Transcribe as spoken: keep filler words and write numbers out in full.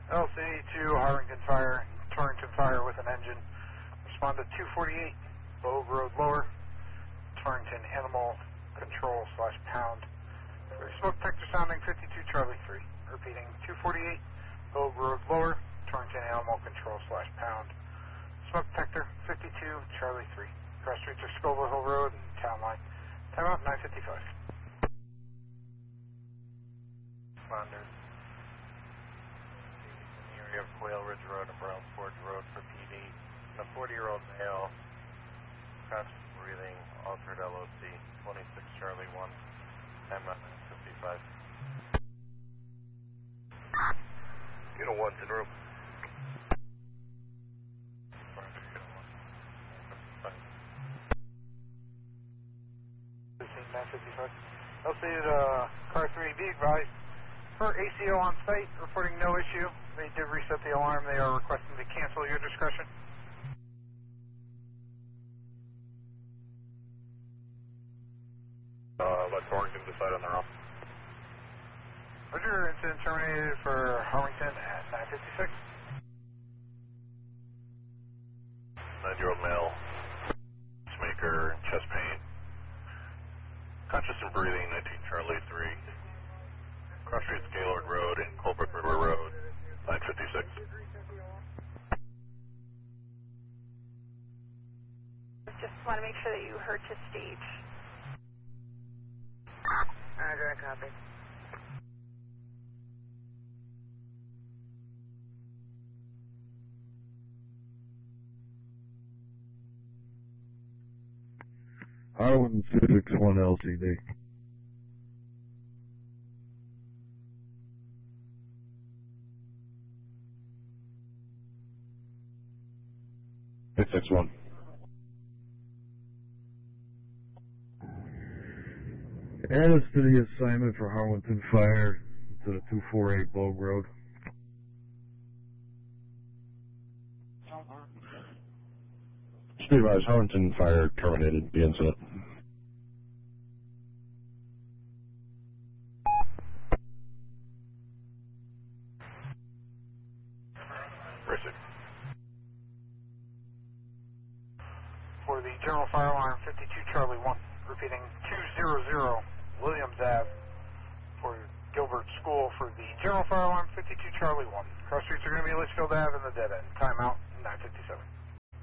L C to Harrington Fire, Torrington Fire with an engine. Respond to two forty-eight, Bogue Road Lower, Torrington Animal Control slash Pound. For smoke detector sounding fifty-two Charlie three. Repeating, two forty-eight, Bogue Road Lower, Torrington Animal Control slash Pound. Smoke detector fifty-two Charlie three. Cross streets are Scoville Hill Road and Town Line. Timeout nine fifty-five. Responders. In the area of Quail Ridge Road and Browns Forge Road for P D. And a forty-year-old male, conscious breathing, altered L O C, twenty-six Charlie one, timeout nine fifty-five. Unit one's in room. nine fifty-five. L C to uh, car three, be advised. For A C O on site, reporting no issue. They did reset the alarm. They are requesting to cancel your discretion. Uh, let Torrington decide on their own. Roger, incident terminated for Harrington at nine fifty-six. Nine-year-old male, pacemaker, chest pain. Conscious and breathing, nineteen Charlie three. Cross Streets, Gaylord Road and Colebrook River Road, nine fifty-six. Just want to make sure that you heard to stage. Roger, copy. Harlan six one L C D. six six one. Add us to the assignment for Harlington Fire to the two forty-eight Bogue Road. Be advised, Harlington Fire terminated the incident. Racing. For the general fire alarm, fifty-two Charlie one. Repeating, two hundred Williams Ave for Gilbert School. For the general fire alarm, fifty-two Charlie one. Cross streets are going to be Litchfield Ave and the dead end. Timeout nine fifty-seven.